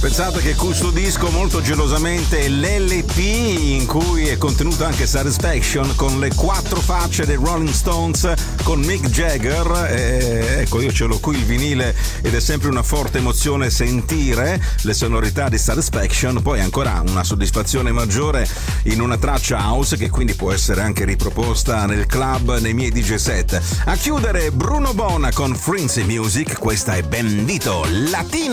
Pensate che custodisco molto gelosamente l'LP in cui è contenuto anche Satisfaction con le 4 facce dei Rolling Stones con Mick Jagger. Ecco, io ce l'ho qui il vinile ed è sempre una forte emozione sentire le sonorità di Satisfaction. Poi ancora una soddisfazione maggiore in una traccia house che quindi può essere anche riproposta nel club, nei miei DJ set. A chiudere Bruno Bona con Frenzy Music, questa è Bendito Latino.